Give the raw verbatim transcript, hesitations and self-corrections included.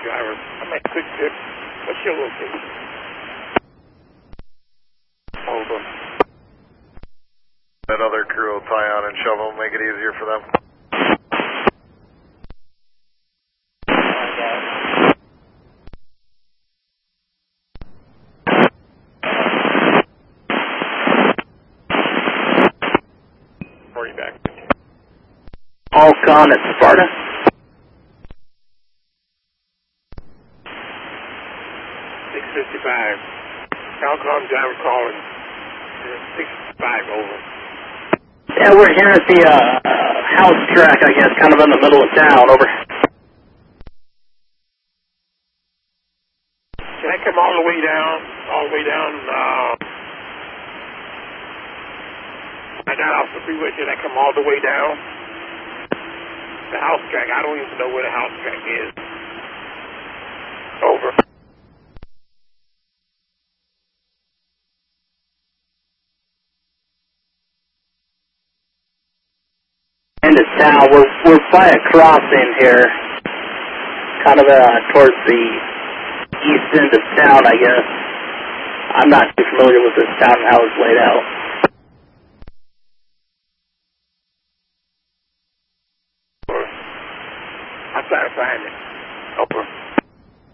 driver. I'm at Quick Trip. What's your location? Over. Another crew will tie on and shovel, make it easier for them. Where are you back? Allcon at Sparta. six fifty-five. Allcon driver calling. six fifty-five over. Yeah, we're here at the uh, house track, I guess, kind of in the middle of town. Over. Can I come all the way down? All the way down? Uh, I got off the freeway. Can I come all the way down? The house track. I don't even know where the house track is. Over. Into town. We're we're by a crossing here, kind of uh, towards the east end of town, I guess. I'm not too familiar with this town and how it's laid out. I'll try to find it. Over.